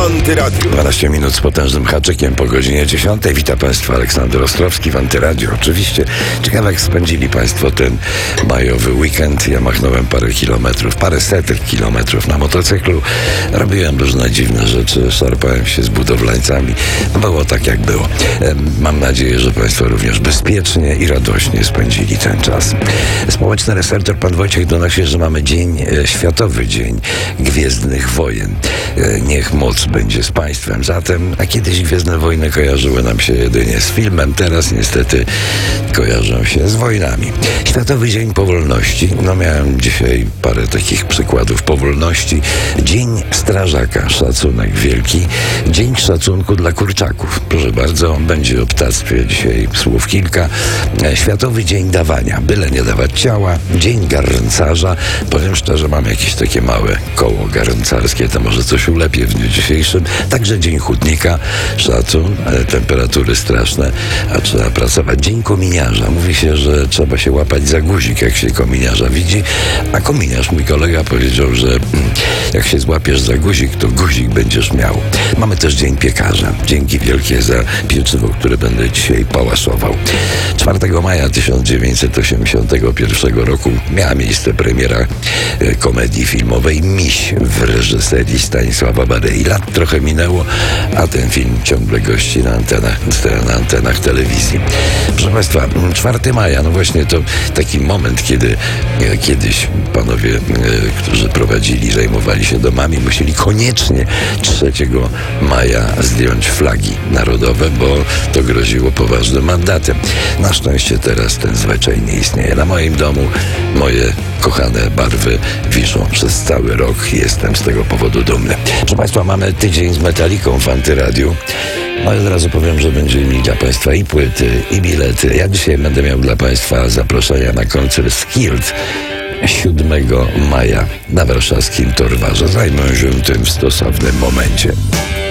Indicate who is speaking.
Speaker 1: Antyradiu.
Speaker 2: 12 minut z potężnym haczykiem po godzinie 10. Witam Państwa, Aleksander Ostrowski w Antyradiu. Oczywiście ciekawe, jak spędzili Państwo ten majowy weekend. Ja machnąłem parę setek kilometrów na motocyklu. Robiłem różne dziwne rzeczy, szarpałem się z budowlańcami. Było tak, jak było. Mam nadzieję, że Państwo również bezpiecznie i radośnie spędzili ten czas. Społeczny researcher pan Wojciech donosi, że mamy Światowy Dzień Gwiezdnych Wojen. Niech moc będzie z Państwem. Zatem, a kiedyś Gwiezdne Wojny kojarzyły nam się jedynie z filmem, teraz niestety kojarzą się z wojnami. Światowy Dzień Powolności. Miałem dzisiaj parę takich przykładów powolności. Dzień Strażaka, szacunek wielki. Dzień szacunku dla kurczaków. Proszę bardzo, będzie o ptactwie dzisiaj słów kilka. Światowy Dzień Dawania, byle nie dawać ciała. Dzień Garncarza. Powiem szczerze, mam jakieś takie małe koło garncarskie, to może coś ulepię w dniu dzisiejszym. Także Dzień Hutnika, szacun, temperatury straszne, a trzeba pracować. Dzień Kominiarza. Mówi się, że trzeba się łapać za guzik, jak się kominiarza widzi, a kominiarz, mój kolega, powiedział, że jak się złapiesz za guzik, to guzik będziesz miał. Mamy też Dzień Piekarza. Dzięki wielkie za pieczywo, które będę dzisiaj pałaszował. 4 maja 1981 roku miała miejsce premiera komedii filmowej Miś w reżyserii Stanisława Barei. Lat trochę minęło, a ten film ciągle gości na antenach telewizji. Proszę Państwa, 4 maja, właśnie to taki moment, kiedy kiedyś panowie, którzy zajmowali się domami, musieli koniecznie 3 maja zdjąć flagi narodowe, bo to groziło poważnym mandatem. Na szczęście teraz ten zwyczaj nie istnieje. Na moim domu moje kochane barwy wiszą przez cały rok i jestem z tego powodu dumny. Proszę Państwa, mamy tydzień z Metaliką w Antyradiu. Od razu powiem, że będziemy mieli dla Państwa i płyty, i bilety. Ja dzisiaj będę miał dla Państwa zaproszenia na koncert Skilled 7 maja na warszawskim Torwarze. Zajmę się tym w stosownym momencie.